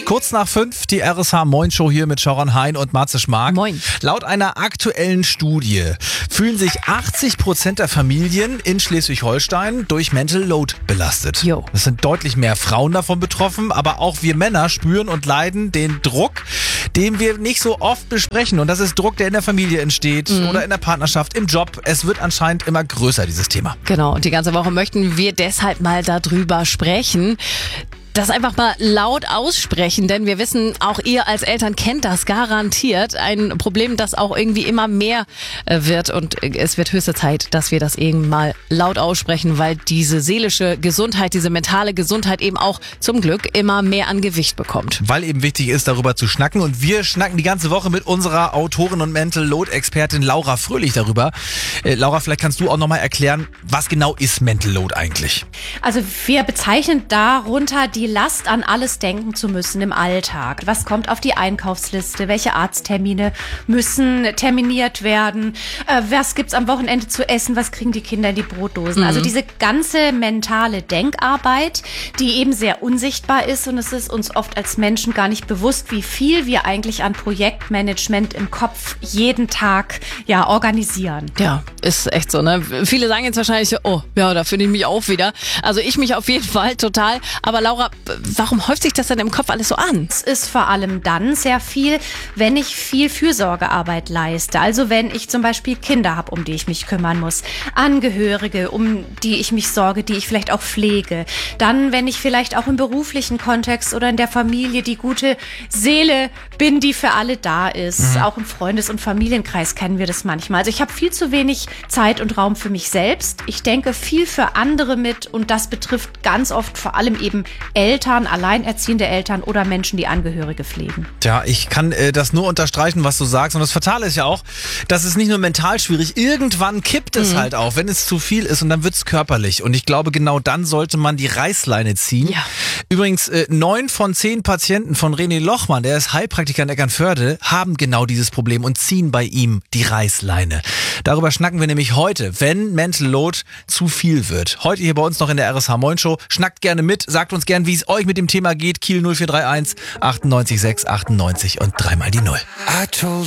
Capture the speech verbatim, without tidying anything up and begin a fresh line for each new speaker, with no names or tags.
Kurz nach fünf, die R S H Moin Show hier mit Sharon Hein und Matze Schmark.
Moin.
Laut einer aktuellen Studie fühlen sich achtzig Prozent der Familien in Schleswig-Holstein durch Mental Load belastet.
Jo.
Es sind deutlich mehr Frauen davon betroffen, aber auch wir Männer spüren und leiden den Druck, den wir nicht so oft besprechen. Und das ist Druck, der in der Familie entsteht mhm. oder in der Partnerschaft, im Job. Es wird anscheinend immer größer, dieses Thema.
Genau, und die ganze Woche möchten wir deshalb mal darüber sprechen. Das einfach mal laut aussprechen, denn wir wissen, auch ihr als Eltern kennt das garantiert. Ein Problem, das auch irgendwie immer mehr wird, und es wird höchste Zeit, dass wir das eben mal laut aussprechen, weil diese seelische Gesundheit, diese mentale Gesundheit eben auch zum Glück immer mehr an Gewicht bekommt.
Weil eben wichtig ist, darüber zu schnacken, und wir schnacken die ganze Woche mit unserer Autorin und Mental Load Expertin Laura Fröhlich darüber. Äh, Laura, vielleicht kannst du auch nochmal erklären, was genau ist Mental Load eigentlich?
Also wir bezeichnen darunter die Last, an alles denken zu müssen im Alltag. Was kommt auf die Einkaufsliste? Welche Arzttermine müssen terminiert werden? Äh, was gibt's am Wochenende zu essen? Was kriegen die Kinder in die Brotdosen? Mhm. Also diese ganze mentale Denkarbeit, die eben sehr unsichtbar ist, und es ist uns oft als Menschen gar nicht bewusst, wie viel wir eigentlich an Projektmanagement im Kopf jeden Tag ja organisieren.
Ja, ist echt so, ne? Viele sagen jetzt wahrscheinlich, oh, ja, da finde ich mich auch wieder. Also ich mich auf jeden Fall total. Aber Laura, warum häuft sich das denn im Kopf alles so an?
Es ist vor allem dann sehr viel, wenn ich viel Fürsorgearbeit leiste. Also wenn ich zum Beispiel Kinder habe, um die ich mich kümmern muss, Angehörige, um die ich mich sorge, die ich vielleicht auch pflege. Dann, wenn ich vielleicht auch im beruflichen Kontext oder in der Familie die gute Seele bin, die für alle da ist. Mhm. Auch im Freundes- und Familienkreis kennen wir das manchmal. Also ich habe viel zu wenig Zeit und Raum für mich selbst. Ich denke viel für andere mit, und das betrifft ganz oft vor allem eben Eltern, alleinerziehende Eltern oder Menschen, die Angehörige pflegen.
Tja, ich kann äh, das nur unterstreichen, was du sagst. Und das Fatale ist ja auch, dass es nicht nur mental schwierig, irgendwann kippt es mhm. halt auch, wenn es zu viel ist, und dann wird es körperlich. Und ich glaube, genau dann sollte man die Reißleine ziehen.
Ja.
Übrigens, äh, neun von zehn Patienten von René Lochmann, der ist Heilpraktiker in Eckernförde, haben genau dieses Problem und ziehen bei ihm die Reißleine. Darüber schnacken wir nämlich heute, wenn Mental Load zu viel wird. Heute hier bei uns noch in der R S H Moin Show. Schnackt gerne mit, sagt uns gern, wie es euch mit dem Thema geht. Kiel null vier drei eins achtundneunzig sechs achtundneunzig und dreimal die Null.